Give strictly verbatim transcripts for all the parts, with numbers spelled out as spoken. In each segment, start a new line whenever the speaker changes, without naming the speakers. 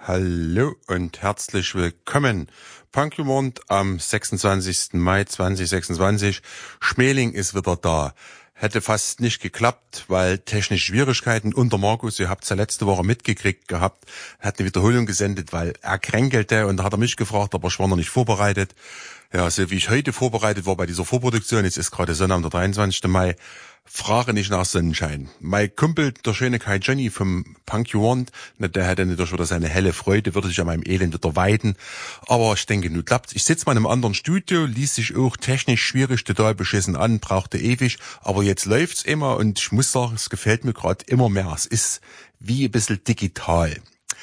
Hallo und herzlich willkommen. Punkemond am sechsundzwanzigsten Mai zweitausendsechsundzwanzig. Schmeling ist wieder da. Hätte fast nicht geklappt, weil technische Schwierigkeiten unter Markus, ihr habt's ja letzte Woche mitgekriegt gehabt, hat eine Wiederholung gesendet, weil er kränkelte und da hat er mich gefragt, aber ich war noch nicht vorbereitet. Ja, so wie ich heute vorbereitet war bei dieser Vorproduktion, jetzt ist gerade Sonntag, der dreiundzwanzigsten Mai, frage nicht nach Sonnenschein. Mein Kumpel, der schöne Kai Johnny vom Punk You Want, der hätte natürlich wieder seine helle Freude, würde sich an meinem Elend wieder weiden. Aber ich denke, nun klappt's. Ich sitze mal in einem anderen Studio, ließ sich auch technisch schwierig, total beschissen an, brauchte ewig. Aber jetzt läuft's immer und ich muss sagen, es gefällt mir gerade immer mehr. Es ist wie ein bisschen digital.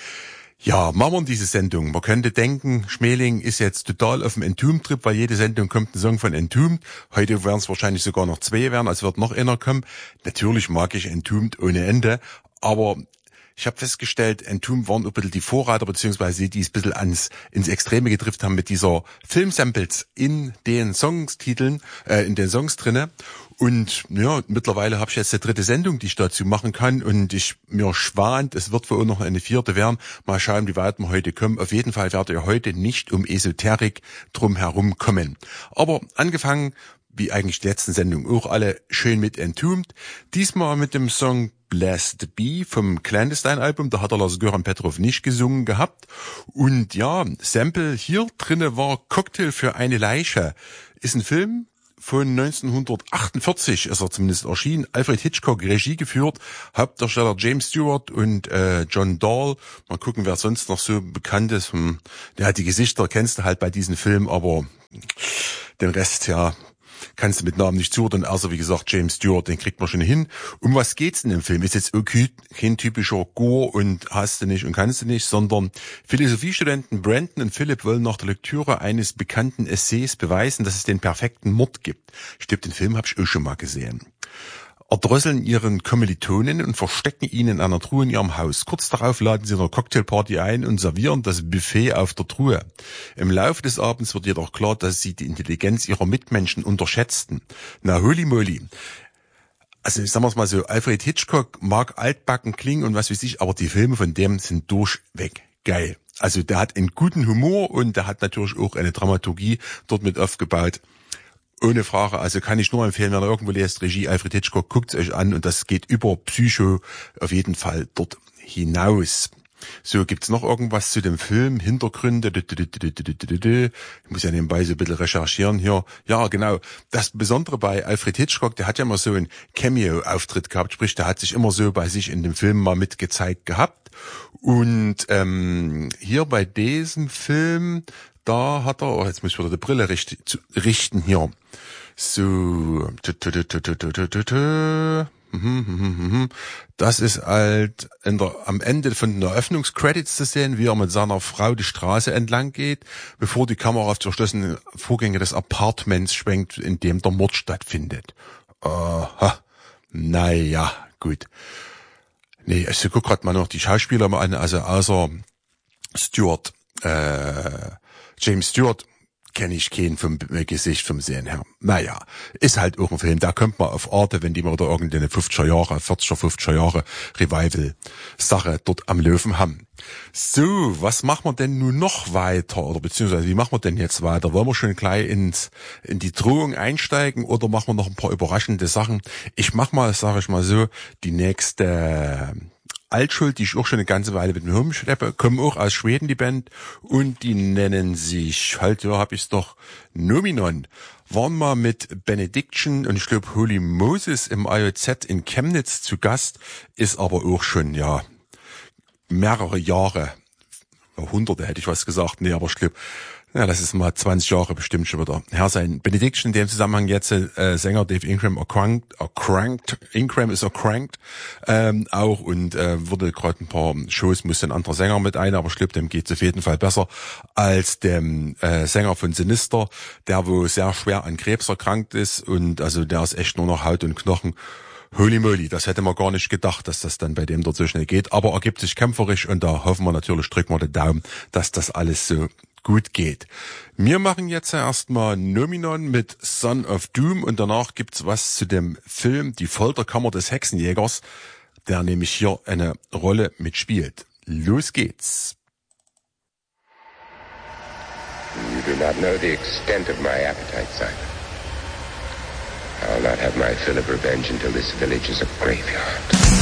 Ja, machen wir diese Sendung. Man könnte denken, Schmeling ist jetzt total auf dem Entombed-Trip, weil jede Sendung kommt ein Song von Entombed. Heute werden es wahrscheinlich sogar noch zwei werden, also wird noch einer kommen. Natürlich mag ich Entombed ohne Ende, aber ich habe festgestellt, Entombed waren ein bisschen die Vorreiter, beziehungsweise die es ein bisschen ans, ins Extreme getrifft haben mit dieser Filmsamples in den Songstiteln, äh, in den Songs drinne. Und ja, mittlerweile habe ich jetzt die dritte Sendung, die ich dazu machen kann. Und ich mir schwant, es wird wohl noch eine vierte werden. Mal schauen, wie weit wir heute kommen. Auf jeden Fall werdet ihr heute nicht um Esoterik drum herum kommen. Aber angefangen, wie eigentlich die letzten Sendungen auch alle, schön mit Entombed. Diesmal mit dem Song Blessed Be vom Clandestine-Album. Da hat der Lars-Göran Petrov nicht gesungen gehabt. Und ja, Sample hier drinne war Cocktail für eine Leiche. Ist ein Film von neunzehnhundertachtundvierzig, ist er zumindest erschienen. Alfred Hitchcock, Regie geführt. Hauptdarsteller James Stewart und äh, John Dahl. Mal gucken, wer sonst noch so bekannt ist. Hm, ja, die Gesichter kennst du halt bei diesen Filmen, aber den Rest, ja, kannst du mit Namen nicht zuordnen, außer wie gesagt James Stewart, den kriegt man schon hin. Um was geht's in dem Film? Ist jetzt okay, kein typischer Gore und hast du nicht und kannst du nicht, sondern Philosophiestudenten Brandon und Philip wollen nach der Lektüre eines bekannten Essays beweisen, dass es den perfekten Mord gibt. Stimmt, den Film habe ich auch schon mal gesehen. Erdrosseln ihren Kommilitonen und verstecken ihn in einer Truhe in ihrem Haus. Kurz darauf laden sie eine Cocktailparty ein und servieren das Buffet auf der Truhe. Im Laufe des Abends wird jedoch klar, dass sie die Intelligenz ihrer Mitmenschen unterschätzten. Na, holy moly. Also, sagen wir es mal so, Alfred Hitchcock mag altbacken klingen und was weiß ich, aber die Filme von dem sind durchweg geil. Also, der hat einen guten Humor und der hat natürlich auch eine Dramaturgie dort mit aufgebaut. Ohne Frage, also kann ich nur empfehlen, wenn ihr irgendwo lest, Regie Alfred Hitchcock, guckt's euch an und das geht über Psycho auf jeden Fall dort hinaus. So, gibt's noch irgendwas zu dem Film? Hintergründe? Ich muss ja nebenbei so ein bisschen recherchieren hier. Ja, genau. Das Besondere bei Alfred Hitchcock, der hat ja immer so einen Cameo-Auftritt gehabt, sprich, der hat sich immer so bei sich in dem Film mal mitgezeigt gehabt. Und ähm, hier bei diesem Film, da hat er, oh, jetzt muss ich wieder die Brille richt, zu, richten hier. So, das ist halt in der, am Ende von den Eröffnungscredits zu sehen, wie er mit seiner Frau die Straße entlang geht, bevor die Kamera auf die verschlossenen Vorgänge des Apartments schwenkt, in dem der Mord stattfindet. Aha, naja, gut. Nee, ich guck grad mal noch die Schauspieler mal an, also außer Stewart, äh, James Stewart kenne ich keinen vom Gesicht vom Sehen her. Naja, ist halt auch ein Film, da kommt man auf Arte, wenn die mal da irgendeine fünfziger Jahre, vierziger, fünfziger Jahre Revival-Sache dort am Löwen haben. So, was machen wir denn nun noch weiter? Oder beziehungsweise, wie machen wir denn jetzt weiter? Wollen wir schon gleich ins, in die Drohung einsteigen oder machen wir noch ein paar überraschende Sachen? Ich mach mal, sage ich mal so, die nächste Altschuld, die ich auch schon eine ganze Weile mit mir rumschleppe, kommen auch aus Schweden, die Band, und die nennen sich, halt, ja, hab ich's doch, Nominon. Waren mal mit Benediction und ich glaube Holy Moses im I O Z in Chemnitz zu Gast, ist aber auch schon, ja, mehrere Jahre, Hunderte hätte ich was gesagt, nee, aber ich glaube, ja, das ist mal zwanzig Jahre bestimmt schon wieder her sein. Benediction in dem Zusammenhang jetzt, äh, Sänger Dave Ingram erkrankt, erkrankt, Ingram ist erkrankt, ähm, auch und äh, wurde gerade ein paar Shows, musste ein anderer Sänger mit ein, aber ich glaube, dem geht's auf jeden Fall besser als dem äh, Sänger von Sinister, der wo sehr schwer an Krebs erkrankt ist und also der ist echt nur noch Haut und Knochen. Holy moly, das hätte man gar nicht gedacht, dass das dann bei dem dort so schnell geht, aber ergibt sich kämpferisch und da hoffen wir natürlich, drücken wir den Daumen, dass das alles so gut geht. Wir machen jetzt erstmal Nominon mit Son of Doom und danach gibt's was zu dem Film Die Folterkammer des Hexenjägers, der nämlich hier eine Rolle mitspielt. Los geht's.
You do not know the extent of my appetite, Simon. I'll not have my fill of revenge until this village is a graveyard.